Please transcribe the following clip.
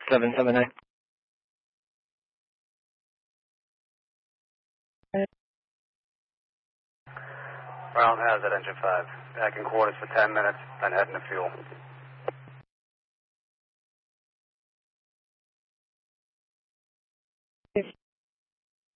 779. Ground hazard, engine 5. Back in quarters for 10 minutes, then heading to fuel.